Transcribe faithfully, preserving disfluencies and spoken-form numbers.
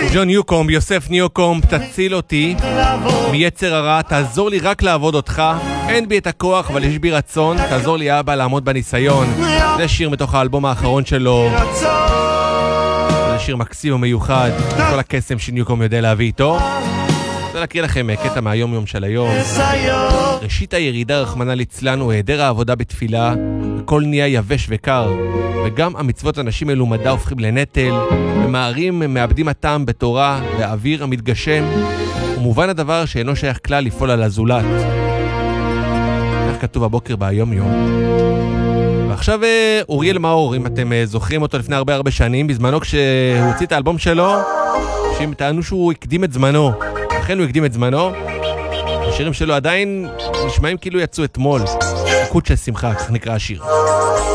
ג'ון ניוקום, יוסף ניוקום, תציל אותי מיצר הרע, תעזור לי רק לעבוד אותך, אין בי את הכוח אבל יש בי רצון, תעזור לי אבא לעמוד בניסיון. זה שיר מתוך האלבום האחרון שלו, זה שיר מקסים ומיוחד, כל הקסם שניוקום יודע להביא איתו. אני רוצה להקריא לכם קטע מהיום יום של היום. ראשית הירידה רחמנא ליצלן הוא היעדר העבודה בתפילה, הכל נהיה יבש וקר, וגם המצוות אנשים מלומדה הופכים לנטל, ומערים מאבדים הטעם בתורה והאוויר המתגשם, ומובן הדבר שאינו שייך כלל לפעול על הזולת. כך כתוב הבוקר ביום יום. ועכשיו אוריאל מאור, אם אתם זוכרים אותו לפני הרבה הרבה שנים, בזמנו כשהוא הוציא את האלבום שלו, שהם טענו שהוא הקדים את זמנו, אכן הוא הקדים את זמנו, השירים שלו עדיין נשמעים כאילו יצאו אתמול, קוד של שמחה, כך נקרא השיר.